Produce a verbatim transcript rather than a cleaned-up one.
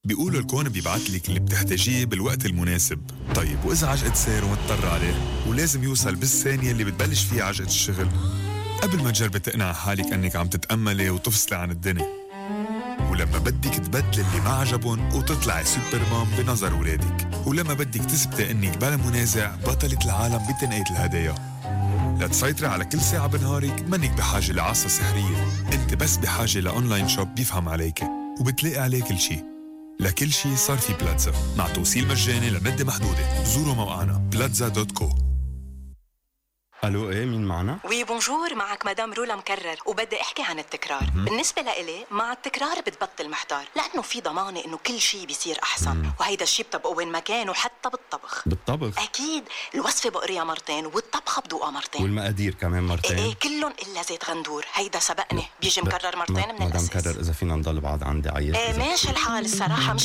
بيقولوا الكون بيبعتلك اللي بتحتاجيه بالوقت المناسب. طيب وإذا عجقة سير ومضطر عليه ولازم يوصل بالثانية اللي بتبلش فيها عجقة الشغل، قبل ما تجربي تقنع حالك أنك عم تتأملي وتفصلي عن الدنيا، ولما بدك تبدل اللي ما عجبون وتطلعي سوبرمان بنظر ولادك، ولما بدك تثبتي أنك بلا منازع بطلة العالم بتنقية الهدايا. لتسيطري على كل ساعة بنهارك منك بحاجة لعصا سحرية، انت بس بحاجة لأونلاين شوب بيفهم عليك وبتلاقي عليه كل شي. لكل شي صار في بلاتزا مع توصيل مجاني لمدة محدودة. زوروا موقعنا بلاتزا دوت كو. الو، ايه مين معنا؟ وي بونجور، معك مدام رولا مكرر وبدي احكي عن التكرار. م- بالنسبه لإلي مع التكرار بتبطل محتار، لانه في ضمانه انه كل شيء بيصير احسن. م- وهيدا الشيء بتبقى وين ما كان، وحتى بالطبخ. بالطبخ اكيد، الوصفه بقريها مرتين والطبخه بدوقها مرتين، والمقادير كمان مرتين. ايه, إيه كلهم الا زيت غندور، هيدا سبقني بيجي مكرر مرتين. من مدام الاساس كرر، اذا فينا نضل بعض عندي عيط. ايه ماشي الحال الصراحه. مش